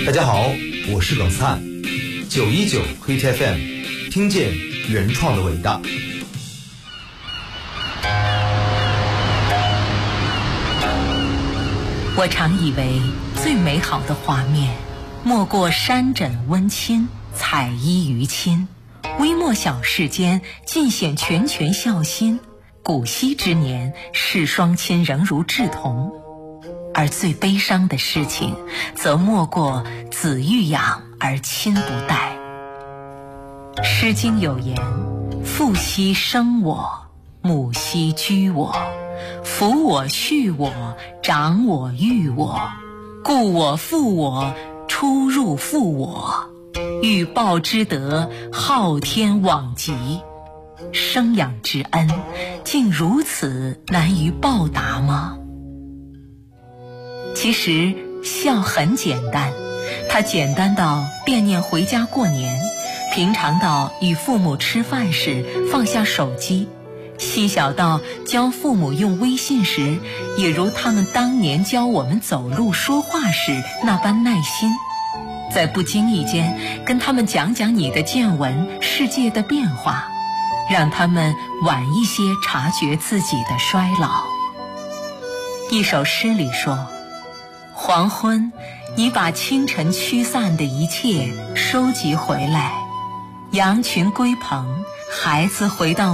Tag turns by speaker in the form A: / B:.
A: 大家好，我是耿灿，919 Hit FM， 听见原创的伟大。
B: 我常以为最美好的画面，莫过山枕温馨，彩衣娱亲，微末小事间，尽显拳拳孝心。古稀之年，世双亲仍如稚童。而最悲伤的事情，则莫过子欲养而亲不待。诗经有言：父兮生我，母兮居我，抚我畜我，长我育我，故我负我，出入负我，欲报之德，昊天罔极。生养之恩，竟如此难于报答吗？其实孝很简单，它简单到惦念回家过年，平常到与父母吃饭时放下手机，细小到教父母用微信时，也如他们当年教我们走路说话时那般耐心，在不经意间跟他们讲讲你的见闻，世界的变化，让他们晚一些察觉自己的衰老。一首诗里说，黄昏，你把清晨驱散的一切收集回来，羊群归棚，孩子回到